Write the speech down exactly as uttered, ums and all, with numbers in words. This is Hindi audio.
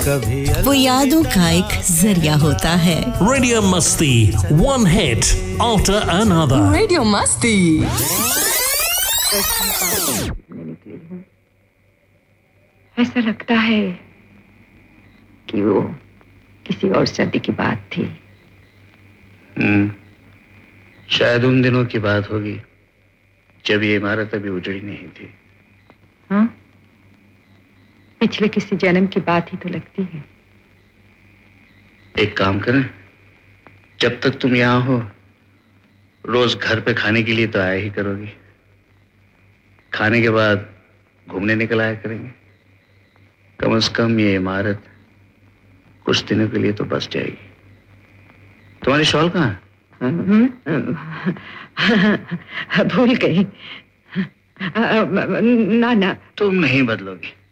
कभी वो यादों का एक जरिया होता है। रेडियो मस्ती, one hit after another. Radio मस्ती। ऐसा लगता है कि वो किसी और शादी की बात थी। हम्म, शायद उन दिनों की बात होगी जब ये इमारत अभी उजड़ी नहीं थी। हाँ, पिछले किसी जन्म की बात ही तो लगती है। एक काम करें, जब तक तुम यहाँ हो रोज घर पे खाने के लिए तो आया ही करोगी। खाने के बाद घूमने निकल आया करेंगे। कम से कम ये इमारत कुछ दिनों के लिए तो बस जाएगी। तुम्हारी शॉल कहाँ है? भूल गई। ना ना, तुम नहीं बदलोगी।